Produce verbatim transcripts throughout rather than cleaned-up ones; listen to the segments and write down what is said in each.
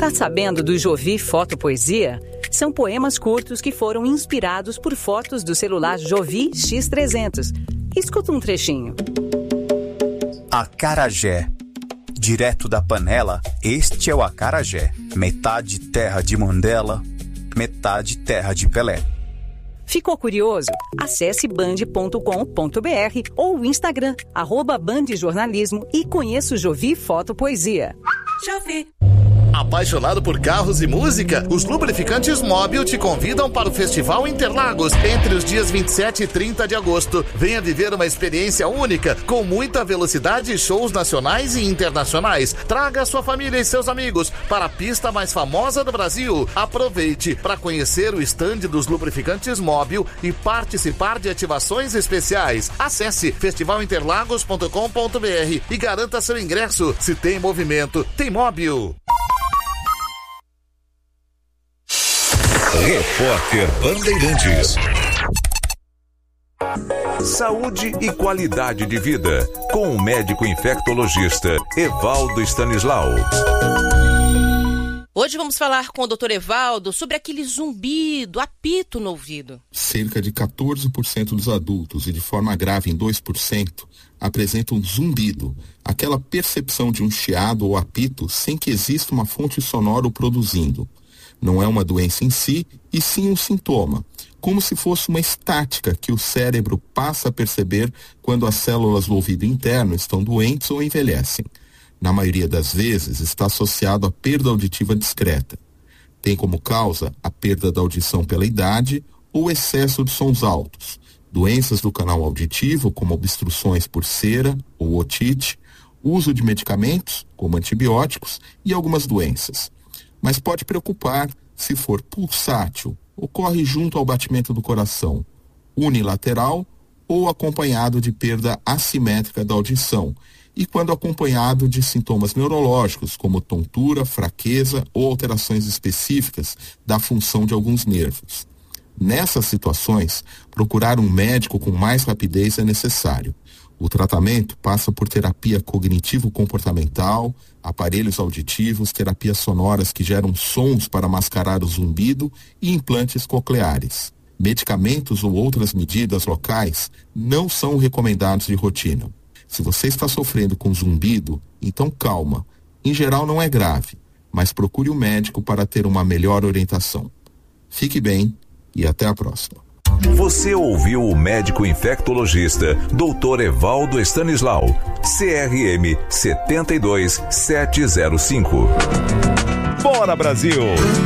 Tá sabendo do Jovi Fotopoesia? São poemas curtos que foram inspirados por fotos do celular Jovi X trezentos. Escuta um trechinho. Acarajé. Direto da panela, este é o acarajé. Metade terra de Mandela, metade terra de Pelé. Ficou curioso? Acesse band ponto com ponto b r ou o Instagram, arroba bandjornalismo e conheça o Jovi Fotopoesia. Jovi. Apaixonado por carros e música? Os Lubrificantes Móbil te convidam para o Festival Interlagos entre os dias vinte e sete e trinta de agosto. Venha viver uma experiência única, com muita velocidade e shows nacionais e internacionais. Traga sua família e seus amigos para a pista mais famosa do Brasil. Aproveite para conhecer o estande dos Lubrificantes Móbil e participar de ativações especiais. Acesse festival interlagos ponto com ponto b r e garanta seu ingresso. Se tem movimento, tem móvel. Repórter Bandeirantes. Saúde e qualidade de vida, com o médico infectologista Evaldo Stanislau. Hoje vamos falar com o doutor Evaldo sobre aquele zumbido, apito no ouvido. Cerca de quatorze por cento dos adultos, e de forma grave em dois por cento, apresentam zumbido, aquela percepção de um chiado ou apito sem que exista uma fonte sonora o produzindo. Não é uma doença em si, e sim um sintoma, como se fosse uma estática que o cérebro passa a perceber quando as células do ouvido interno estão doentes ou envelhecem. Na maioria das vezes, está associado à perda auditiva discreta. Tem como causa a perda da audição pela idade ou excesso de sons altos, doenças do canal auditivo, como obstruções por cera ou otite, uso de medicamentos, como antibióticos, e algumas doenças. Mas pode preocupar se for pulsátil, ocorre junto ao batimento do coração, unilateral ou acompanhado de perda assimétrica da audição, e quando acompanhado de sintomas neurológicos, como tontura, fraqueza ou alterações específicas da função de alguns nervos. Nessas situações, procurar um médico com mais rapidez é necessário. O tratamento passa por terapia cognitivo-comportamental, aparelhos auditivos, terapias sonoras que geram sons para mascarar o zumbido e implantes cocleares. Medicamentos ou outras medidas locais não são recomendados de rotina. Se você está sofrendo com zumbido, então calma. Em geral não é grave, mas procure um médico para ter uma melhor orientação. Fique bem e até a próxima. Você ouviu o médico infectologista doutor Evaldo Stanislau, C R M sete dois sete zero cinco. Bora, Brasil!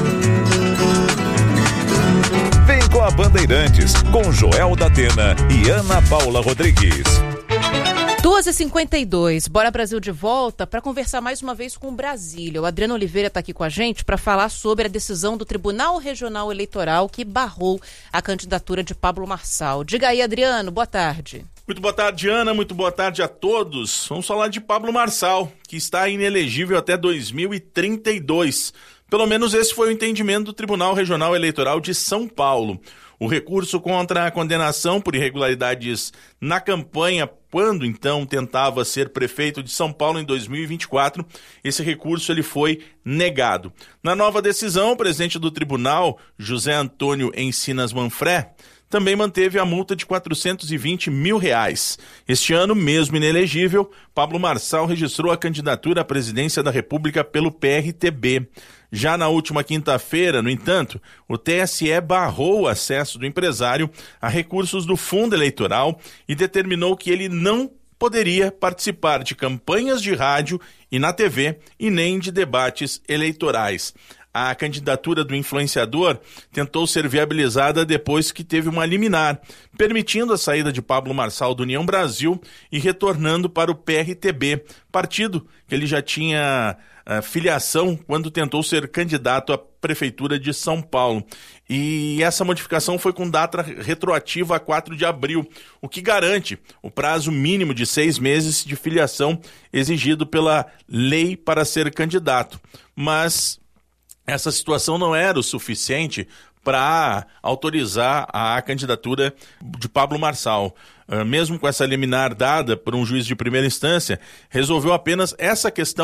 Vem com a Bandeirantes, com Joel da Atena e Ana Paula Rodrigues. duas e cinquenta e dois, Bora Brasil de volta para conversar mais uma vez com o Brasília. O Adriano Oliveira está aqui com a gente para falar sobre a decisão do Tribunal Regional Eleitoral que barrou a candidatura de Pablo Marçal. Diga aí, Adriano, boa tarde. Muito boa tarde, Ana, muito boa tarde a todos. Vamos falar de Pablo Marçal, que está inelegível até dois mil e trinta e dois. Pelo menos esse foi o entendimento do Tribunal Regional Eleitoral de São Paulo. O recurso contra a condenação por irregularidades na campanha, quando então tentava ser prefeito de São Paulo em dois mil e vinte e quatro, esse recurso ele foi negado. Na nova decisão, o presidente do tribunal, José Antônio Encinas Manfré, também manteve a multa de quatrocentos e vinte mil reais. Este ano, mesmo inelegível, Pablo Marçal registrou a candidatura à presidência da República pelo P R T B. Já na última quinta-feira, no entanto, o T S E barrou o acesso do empresário a recursos do fundo eleitoral e determinou que ele não poderia participar de campanhas de rádio e na T V e nem de debates eleitorais. A candidatura do influenciador tentou ser viabilizada depois que teve uma liminar, permitindo a saída de Pablo Marçal do União Brasil e retornando para o P R T B, partido que ele já tinha uh, filiação quando tentou ser candidato à Prefeitura de São Paulo. E essa modificação foi com data retroativa a quatro de abril, o que garante o prazo mínimo de seis meses de filiação exigido pela lei para ser candidato. Mas essa situação não era o suficiente para autorizar a candidatura de Pablo Marçal. Uh, mesmo com essa liminar dada por um juiz de primeira instância, resolveu apenas essa questão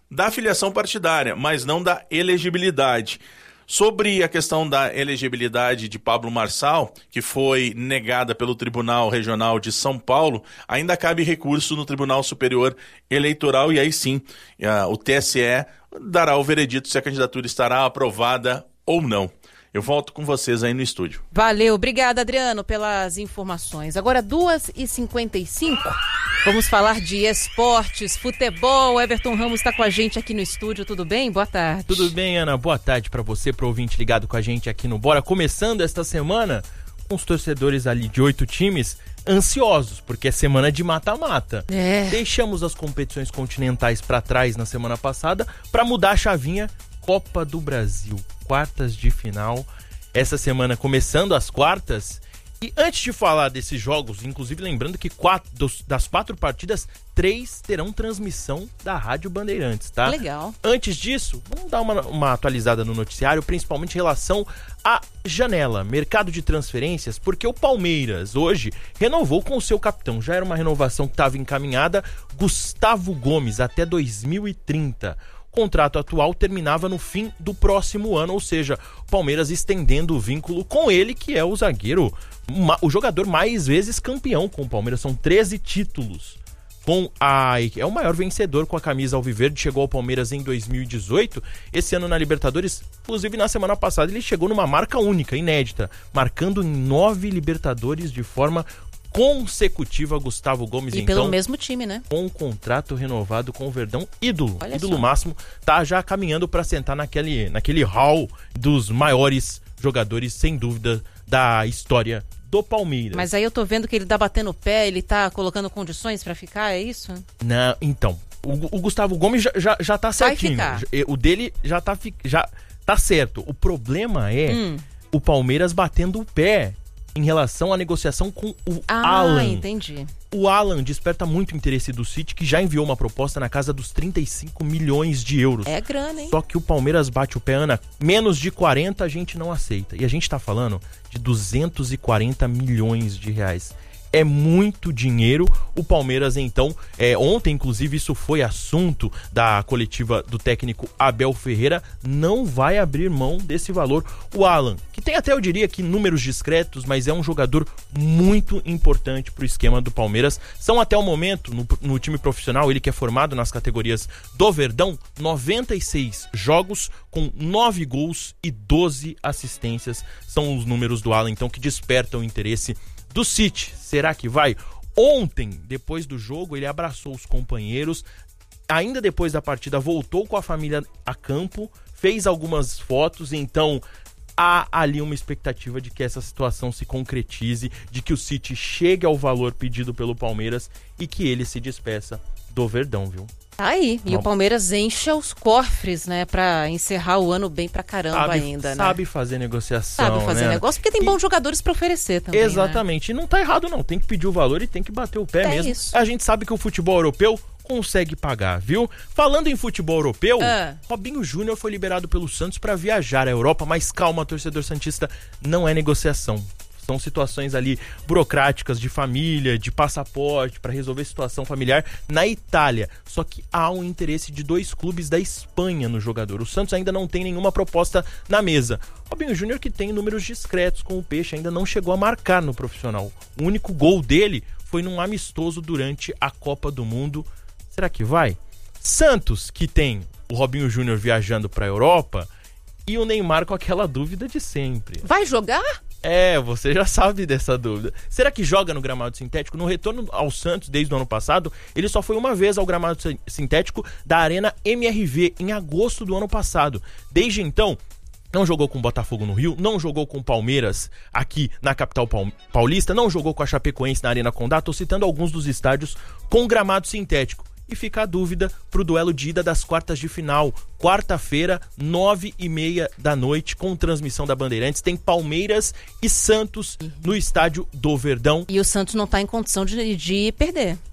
da filiação partidária, mas não da elegibilidade. Sobre a questão da elegibilidade de Pablo Marçal, que foi negada pelo Tribunal Regional de São Paulo, ainda cabe recurso no Tribunal Superior Eleitoral e aí sim o T S E dará o veredito se a candidatura estará aprovada ou não. Eu volto com vocês aí no estúdio. Valeu, obrigada, Adriano, pelas informações. Agora, duas e cinquenta e cinco, vamos falar de esportes, futebol. Everton Ramos está com a gente aqui no estúdio, tudo bem? Boa tarde. Tudo bem, Ana? Boa tarde para você, para o ouvinte ligado com a gente aqui no Bora. Começando esta semana com os torcedores ali de oito times ansiosos, porque é semana de mata-mata. É. Deixamos as competições continentais para trás na semana passada para mudar a chavinha. Copa do Brasil, quartas de final, essa semana começando as quartas. E antes de falar desses jogos, inclusive lembrando que quatro, dos, das quatro partidas, três terão transmissão da Rádio Bandeirantes, tá? Legal. Antes disso, vamos dar uma, uma atualizada no noticiário, principalmente em relação à janela, mercado de transferências, porque o Palmeiras hoje renovou com o seu capitão. Já era uma renovação que estava encaminhada, Gustavo Gomes, até dois mil e trinta. O contrato atual terminava no fim do próximo ano, ou seja, o Palmeiras estendendo o vínculo com ele, que é o zagueiro, uma, o jogador mais vezes campeão com o Palmeiras, são treze títulos. Com a, é o maior vencedor com a camisa alviverde, chegou ao Palmeiras em dois mil e dezoito, esse ano na Libertadores, inclusive na semana passada ele chegou numa marca única, inédita, marcando em nove Libertadores de forma consecutiva. Gustavo Gomes, e então, pelo mesmo time, né? Com um contrato renovado com o Verdão, ídolo, Olha ídolo só. máximo, tá já caminhando para sentar naquele, naquele hall dos maiores jogadores, sem dúvida, da história do Palmeiras. Mas aí eu tô vendo que ele tá batendo o pé, ele tá colocando condições pra ficar, é isso? Não, então, o, o Gustavo Gomes já, já, já tá certinho. Vai ficar. O dele já tá, já tá certo. O problema é Hum. o Palmeiras batendo o pé em relação à negociação com o Ah, Alan. entendi. O Alan desperta muito interesse do City, que já enviou uma proposta na casa dos trinta e cinco milhões de euros. É grana, hein? Só que o Palmeiras bate o pé, Ana, menos de quarenta a gente não aceita. E a gente tá falando de duzentos e quarenta milhões de reais. É muito dinheiro. O Palmeiras, então, é, ontem, inclusive, isso foi assunto da coletiva do técnico Abel Ferreira, não vai abrir mão desse valor. O Alan, que tem até, eu diria que números discretos, mas é um jogador muito importante para o esquema do Palmeiras. São até o momento, no, no time profissional, ele que é formado nas categorias do Verdão, noventa e seis jogos com nove gols e doze assistências. São os números do Alan, então, que despertam o interesse do City. Será que vai? Ontem, depois do jogo, ele abraçou os companheiros, ainda depois da partida voltou com a família a campo, fez algumas fotos, então há ali uma expectativa de que essa situação se concretize, de que o City chegue ao valor pedido pelo Palmeiras e que ele se despeça do Verdão, viu? Tá aí, e Não. o Palmeiras enche os cofres, né, pra encerrar o ano bem pra caramba Sabe, ainda, né? sabe fazer negociação, Sabe fazer né? negócio, porque tem bons jogadores pra oferecer também, Exatamente, né? E não tá errado não, tem que pedir o valor e tem que bater o pé É mesmo. isso. A gente sabe que o futebol europeu consegue pagar, viu? Falando em futebol europeu, Ah. Robinho Júnior foi liberado pelo Santos para viajar à Europa, mas calma, torcedor santista, não é negociação. São situações ali burocráticas de família, de passaporte, para resolver situação familiar na Itália. Só que há um interesse de dois clubes da Espanha no jogador. O Santos ainda não tem nenhuma proposta na mesa. Robinho Júnior, que tem números discretos com o Peixe, ainda não chegou a marcar no profissional. O único gol dele foi num amistoso durante a Copa do Mundo. Será que vai? Santos, que tem o Robinho Júnior viajando para a Europa, e o Neymar com aquela dúvida de sempre. Vai jogar? É, você já sabe dessa dúvida. Será que joga no gramado sintético? No retorno ao Santos, desde o ano passado, ele só foi uma vez ao gramado sintético da Arena M R V, em agosto do ano passado. Desde então, não jogou com o Botafogo no Rio, não jogou com o Palmeiras aqui na capital paulista, não jogou com a Chapecoense na Arena Condá. Tô citando alguns dos estádios com gramado sintético. E fica a dúvida pro duelo de ida das quartas de final. Quarta-feira, nove e meia da noite, com transmissão da Bandeirantes. Tem Palmeiras e Santos no estádio do Verdão. E o Santos não tá em condição de, de perder.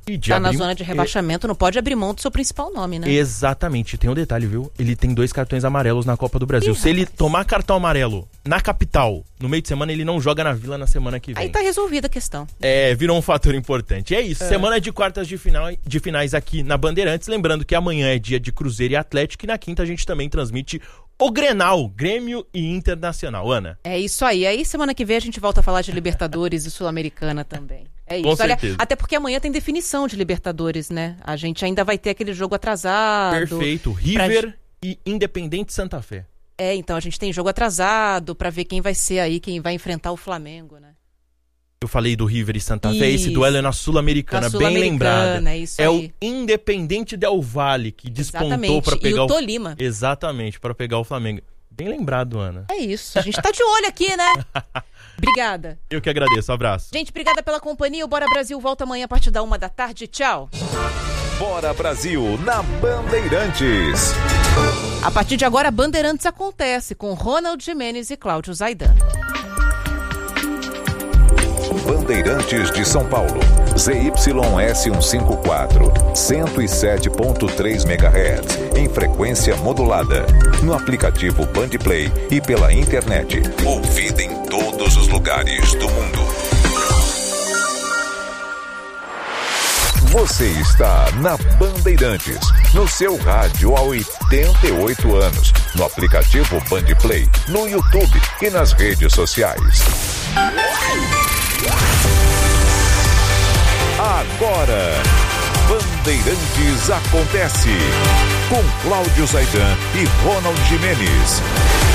E de tá abrir... na zona de rebaixamento, não pode abrir mão do seu principal nome, né? Exatamente. Tem um detalhe, viu? Ele tem dois cartões amarelos na Copa do Brasil. Ih, Se ele rapaz. tomar cartão amarelo na capital, no meio de semana, ele não joga na Vila na semana que vem. Aí tá resolvida a questão. É, virou um fator importante. É isso. É. Semana de quartas de, final, de finais aqui na Bandeirantes. Lembrando que amanhã é dia de Cruzeiro e Atlético. E na quinta a gente também transmite o Grenal, Grêmio e Internacional. Ana? É isso aí. Aí semana que vem a gente volta a falar de Libertadores e Sul-Americana também. É isso. Com Olha, certeza. até porque amanhã tem definição de Libertadores, né? A gente ainda vai ter aquele jogo atrasado. Perfeito. River pra... e Independente Santa Fé. É, então a gente tem jogo atrasado pra ver quem vai ser aí, quem vai enfrentar o Flamengo, né? Eu falei do River e Santa Isso. Fé, esse duelo é na Sul-Americana, Sul bem lembrado. É, isso é aí. o Independente Del Valle que despontou para pegar e o o Tolima. Exatamente, para pegar o Flamengo. Bem lembrado, Ana. É isso, a gente tá de olho aqui, né? Obrigada. Eu que agradeço, abraço. Gente, obrigada pela companhia. O Bora Brasil volta amanhã a partir da uma da tarde. Tchau. Bora Brasil na Bandeirantes. A partir de agora, Bandeirantes acontece com Ronald Gimenez e Cláudio Zaidan. Bandeirantes de São Paulo, Z Y S cento e cinquenta e quatro, cento e sete ponto três megahertz, em frequência modulada, no aplicativo Bandplay e pela internet. Ouvida em todos os lugares do mundo. Você está na Bandeirantes, no seu rádio há oitenta e oito anos, no aplicativo Bandplay, no YouTube e nas redes sociais. Agora, Bandeirantes acontece com Cláudio Zaidan e Ronald Gimenez.